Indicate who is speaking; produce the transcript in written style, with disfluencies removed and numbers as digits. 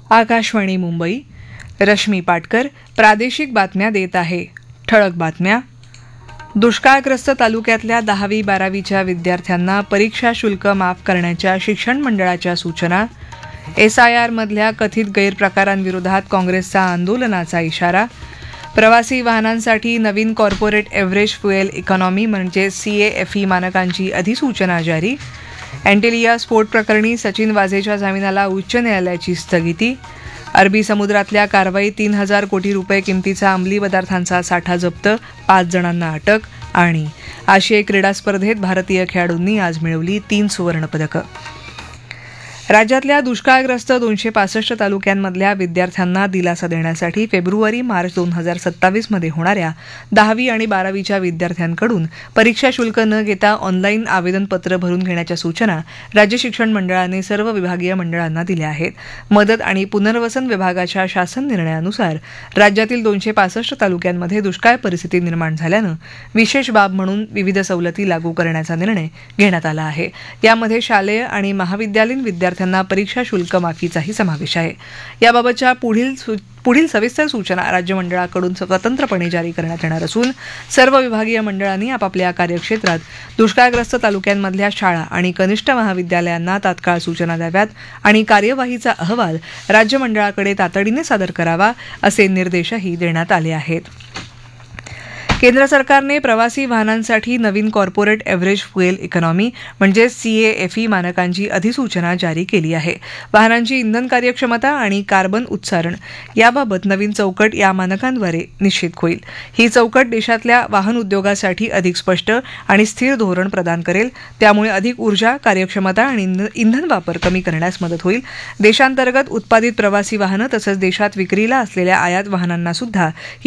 Speaker 1: आकाशवाणी मुंबई. रश्मी पाटकर प्रादेशिक बातम्या देत आहे. ठळक बातम्या. दुष्काळग्रस्त तालुक्यातल्या 10वी-12वीच्या विद्यार्थ्यांना परीक्षा शुल्क माफ करण्याच्या शिक्षण मंडळाच्या सूचना. SIR मधल्या कथित गैरप्रकारांविरोधात काँग्रेसचा आंदोलनाचा इशारा. प्रवासी वाहनांसाठी नवीन कॉर्पोरेट एव्हरेज फ्युएल इकॉनॉमी म्हणजे CAFE मानकांची अधिसूचना जारी. अँटिलिया स्फोट प्रकरणी सचिन वाझेच्या जामिनाला उच्च न्यायालयाची स्थगिती. अरबी समुद्रातल्या कारवाईत 3,000 कोटी रुपये किमतीचा अंमली पदार्थांचा साठा जप्त, 5 जणांना अटक. आणि आशियाई क्रीडा स्पर्धेत भारतीय खेळाडूंनी आज मिळवली 3 सुवर्णपदकं. राज्यातल्या दुष्काळग्रस्त 265 तालुक्यांमधल्या विद्यार्थ्यांना दिलासा देण्यासाठी फेब्रुवारी-मार्च 2027 मध्ये होणाऱ्या 10वी आणि 12वीच्या विद्यार्थ्यांकडून परीक्षा शुल्क न घेता ऑनलाईन आवेदनपत्र भरून घेण्याच्या सूचना राज्य शिक्षण मंडळाने सर्व विभागीय मंडळांना दिल्या आहेत. मदत आणि पुनर्वसन विभागाच्या शासन निर्णयानुसार राज्यातील 265 तालुक्यांमध्ये दुष्काळ परिस्थिती निर्माण झाल्यानं विशेष बाब म्हणून विविध सवलती लागू करण्याचा निर्णय घेण्यात आला आहे. यामध्ये शालेय आणि महाविद्यालयीन विद्यार्थ्यांना परीक्षा शुल्क माफीचाही समावेश आहे. याबाबतच्या पुढील सविस्तर सूचना राज्य मंडळाकडून स्वतंत्रपणे जारी करण्यात येणार असून सर्व विभागीय मंडळांनी आपापल्या कार्यक्षेत्रात दुष्काळग्रस्त तालुक्यांमधल्या शाळा आणि कनिष्ठ महाविद्यालयांना तात्काळ सूचना द्याव्यात आणि कार्यवाहीचा अहवाल राज्य मंडळाकडे तातडीने सादर करावा असे निर्देशही देण्यात आले आहेत. केंद्र सरकारने प्रवासी वाहनांसाठी नवीन कॉर्पोरेट एव्हरेज फ्युएल इकॉनॉमी म्हणजे CAFE मानकांची अधिसूचना जारी केली आहे. वाहनांची इंधन कार्यक्षमता आणि कार्बन उत्सर्जन याबाबत नवीन चौकट या मानकांद्वारे निश्चित होईल. ही चौकट देशातल्या वाहन उद्योगासाठी अधिक स्पष्ट आणि स्थिर धोरण प्रदान करेल. त्यामुळे अधिक ऊर्जा कार्यक्षमता आणि इंधन वापर कमी करण्यास मदत होईल. देशांतर्गत उत्पादित प्रवासी वाहनं तसंच देशात विक्रीला असलेल्या आयात वाहनांना सुद्धा